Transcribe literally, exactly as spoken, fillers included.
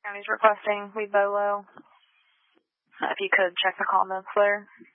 County's requesting lead bolo. Uh, if you could check the comments there.